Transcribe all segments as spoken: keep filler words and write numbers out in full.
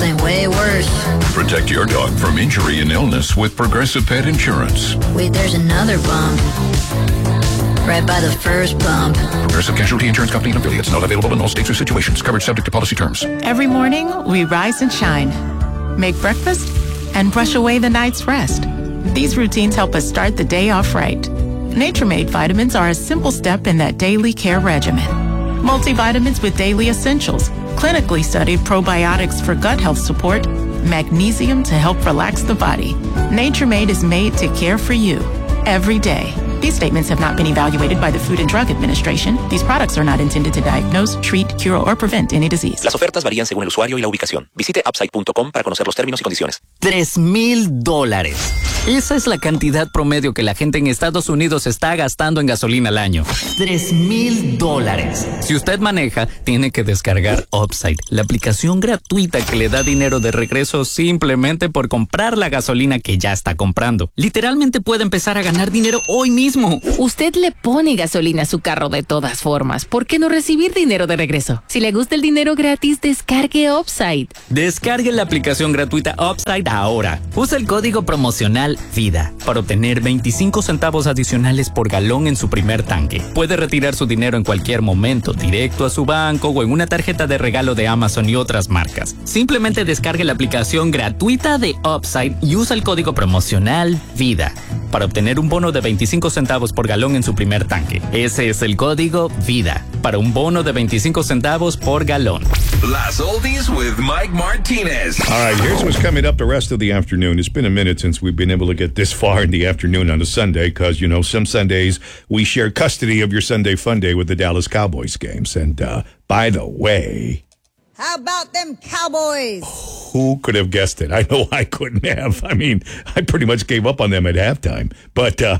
something way worse. Protect your dog from injury and illness with Progressive Pet Insurance. Wait, there's another bump. Right by the first bump. Progressive Casualty Insurance Company and affiliates. Not available in all states or situations. Coverage subject to policy terms. Every morning, we rise and shine. Make breakfast and brush away the night's rest. These routines help us start the day off right. Nature-Made vitamins are a simple step in that daily care regimen. Multivitamins with daily essentials, clinically studied probiotics for gut health support, magnesium to help relax the body. Nature-Made is made to care for you every day. These statements have not been evaluated by the Food and Drug Administration. These products are not intended to diagnose, treat, cure, or prevent any disease. Las ofertas varían según el usuario y la ubicación. Visite upside punto com para conocer los términos y condiciones. Tres mil dólares. Esa es la cantidad promedio que la gente en Estados Unidos está gastando en gasolina al año. Tres mil dólares. Si usted maneja, tiene que descargar Upside, la aplicación gratuita que le da dinero de regreso simplemente por comprar la gasolina que ya está comprando. Literalmente puede empezar a ganar dinero hoy mismo. Usted le pone gasolina a su carro de todas formas. ¿Por qué no recibir dinero de regreso? Si le gusta el dinero gratis, descargue Upside. Descargue la aplicación gratuita Upside ahora. Usa el código promocional VIDA para obtener veinticinco centavos adicionales por galón en su primer tanque. Puede retirar su dinero en cualquier momento, directo a su banco o en una tarjeta de regalo de Amazon y otras marcas. Simplemente descargue la aplicación gratuita de Upside y usa el código promocional VIDA para obtener un bono de veinticinco centavos por galón en su primer tanque. Ese es el código VIDA para un bono de veinticinco centavos por galón. Las Oldies with Mike Martinez. All right, here's what's coming up the rest of the afternoon. It's been a minute since we've been able to get this far in the afternoon on a Sunday because, you know, some Sundays we share custody of your Sunday fun day with the Dallas Cowboys games. And uh, by the way... How about them Cowboys? Who could have guessed it? I know I couldn't have. I mean, I pretty much gave up on them at halftime. But uh,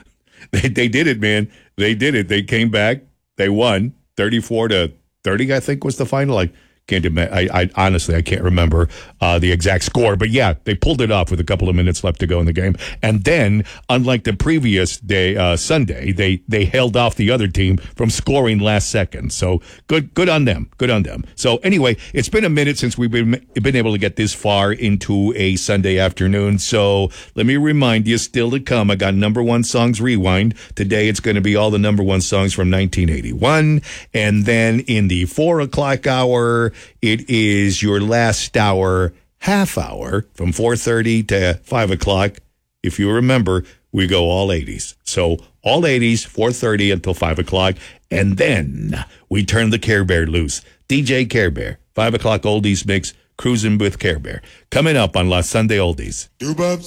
they, they did it, man. They did it. They came back. They won thirty-four to thirty, I think was the final. Like, can't admit, I, I honestly, I can't remember uh, the exact score. But yeah, they pulled it off with a couple of minutes left to go in the game. And then, unlike the previous day, uh, Sunday, they they held off the other team from scoring last second. So good good on them. Good on them. So anyway, it's been a minute since we've been, been able to get this far into a Sunday afternoon. So let me remind you, still to come, I got number one songs rewind. Today it's going to be all the number one songs from nineteen eighty-one. And then in the four o'clock hour, it is your last hour, half hour, from four thirty to five o'clock. If you remember, we go all eighties. So all eighties, four thirty until five o'clock. And then we turn the Care Bear loose. D J Care Bear, five o'clock oldies mix, cruising with Care Bear. Coming up on La Sunday Oldies. Doo-Bups.